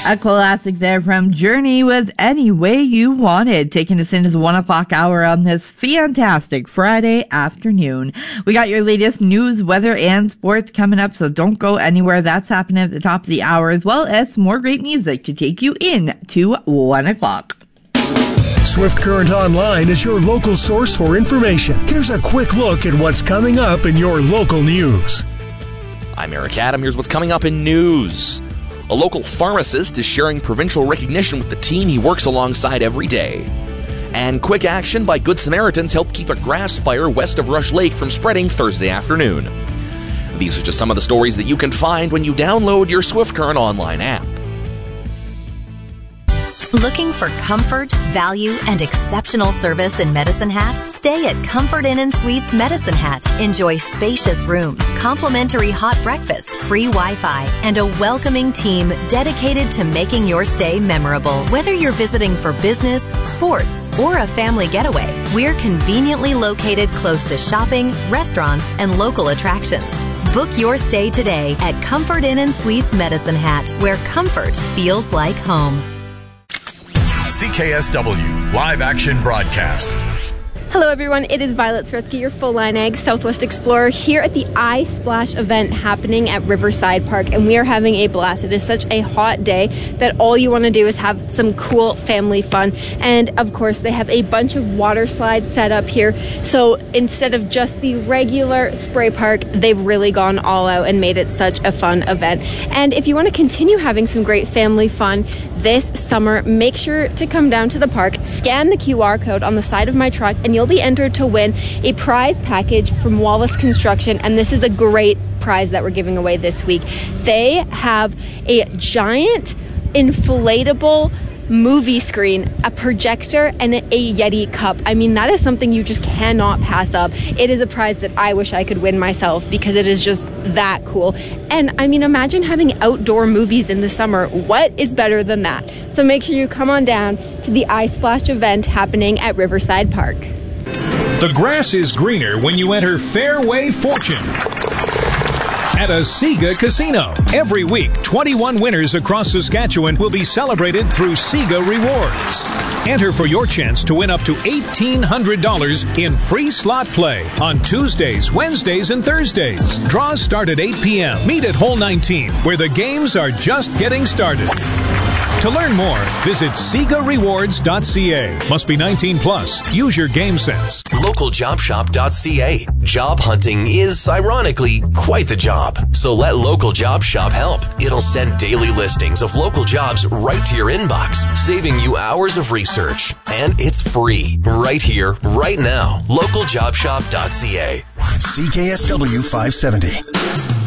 A classic there from Journey with Any Way You Want It, taking us into the 1 o'clock hour on this fantastic Friday afternoon. We got your latest news, weather, and sports coming up, so don't go anywhere. That's happening at the top of the hour, as well as some more great music to take you in to 1 o'clock. Swift Current Online is your local source for information. Here's a quick look at what's coming up in your local news. I'm Eric Adam. Here's what's coming up in news. A local pharmacist is sharing provincial recognition with the team he works alongside every day. And quick action by Good Samaritans helped keep a grass fire west of Rush Lake from spreading Thursday afternoon. These are just some of the stories that you can find when you download your Swift Current Online app. Looking for comfort, value, and exceptional service in Medicine Hat? Stay at Comfort Inn & Suites Medicine Hat. Enjoy spacious rooms, complimentary hot breakfast, free Wi-Fi, and a welcoming team dedicated to making your stay memorable. Whether you're visiting for business, sports, or a family getaway, we're conveniently located close to shopping, restaurants, and local attractions. Book your stay today at Comfort Inn & Suites Medicine Hat, where comfort feels like home. CKSW Live Action Broadcast. Hello everyone, it is Violet Sretsky, your full-line ag Southwest Explorer, here at the iSplash event happening at Riverside Park, and we are having a blast. It is such a hot day that all you want to do is have some cool family fun, and of course they have a bunch of water slides set up here, so instead of just the regular spray park, they've really gone all out and made it such a fun event. And if you want to continue having some great family fun this summer, make sure to come down to the park, scan the QR code on the side of my truck, and you'll be entered to win a prize package from Wallace Construction. And this is a great prize that we're giving away this week. They have a giant inflatable movie screen, a projector, and a Yeti cup. I mean, that is something you just cannot pass up. It is a prize that I wish I could win myself because it is just that cool. And I mean, imagine having outdoor movies in the summer. What is better than that? So make sure you come on down to the iSplash event happening at Riverside Park. The grass is greener when you enter Fairway Fortune at a Sega Casino. Every week, 21 winners across Saskatchewan will be celebrated through Sega Rewards. Enter for your chance to win up to $1,800 in free slot play on Tuesdays, Wednesdays, and Thursdays. Draws start at 8 p.m. Meet at Hole 19, where the games are just getting started. To learn more, visit SegaRewards.ca. Must be 19 plus. Use your game sense. LocalJobShop.ca. Job hunting is, ironically, quite the job. So let Local Job Shop help. It'll send daily listings of local jobs right to your inbox, saving you hours of research. And it's free. Right here, right now. LocalJobShop.ca. CKSW 570.